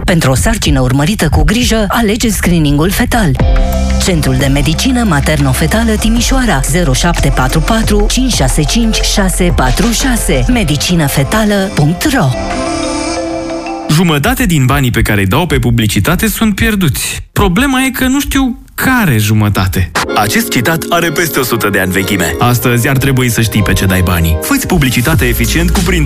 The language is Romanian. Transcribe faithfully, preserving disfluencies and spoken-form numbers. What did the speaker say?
Pentru o sarcină urmărită cu grijă, alege screeningul fetal. Centrul de Medicină Materno-Fetală Timișoara zero șapte patru patru cinci șase cinci șase patru șase medicină fetală punct ro. Jumătate din banii pe care îi dau pe publicitate sunt pierduți. Problema e că nu știu care jumătate. Acest citat are peste o sută de ani vechime. Astăzi ar trebui să știi pe ce dai banii. Fă-ți publicitate eficient cu Print